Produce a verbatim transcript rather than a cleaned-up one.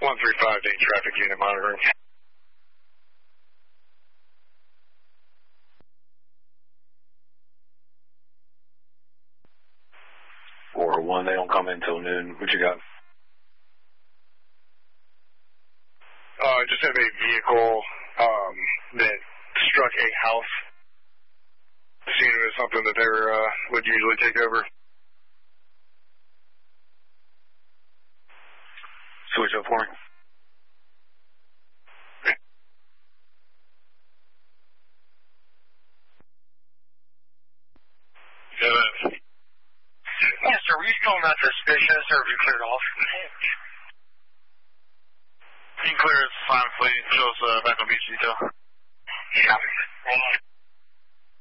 one three five, Dayton traffic unit monitoring. four one, they don't come in until noon. What you got? Uh, just have a vehicle um, that struck a house. Seeing it as something that they uh, would usually take over. Switch up for me. Good. Yes, sir. Were you still not suspicious, or have you cleared off? You can clear as fine, please. Show us uh, back on beach detail. Yeah.